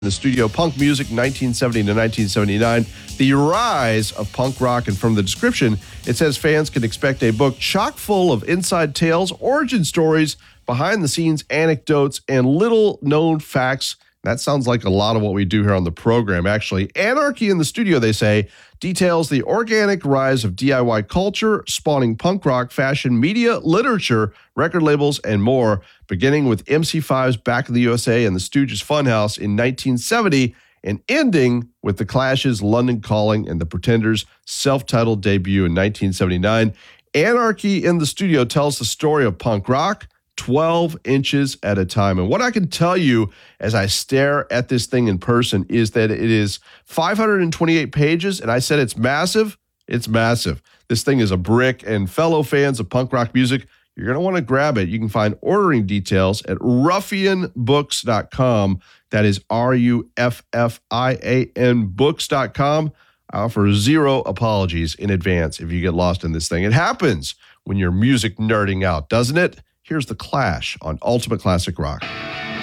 the studio, punk music 1970 to 1979, the rise of punk rock. And from the description, it says fans can expect a book chock full of inside tales, origin stories, behind the scenes anecdotes, and little known facts. That sounds like a lot of what we do here on the program, actually. Anarchy in the Studio, they say, details the organic rise of DIY culture, spawning punk rock, fashion, media, literature, record labels, and more, beginning with MC5's Back in the USA and the Stooges' Funhouse in 1970, and ending with The Clash's London Calling and The Pretenders' self-titled debut in 1979. Anarchy in the Studio tells the story of punk rock, 12 inches at a time. And what I can tell you as I stare at this thing in person is that it is 528 pages, and I said it's massive. It's massive. This thing is a brick, and fellow fans of punk rock music, you're going to want to grab it. You can find ordering details at ruffianbooks.com. That is RUFFIAN books.com. I offer zero apologies in advance if you get lost in this thing. It happens when you're music nerding out, doesn't it? Here's The Clash on Ultimate Classic Rock.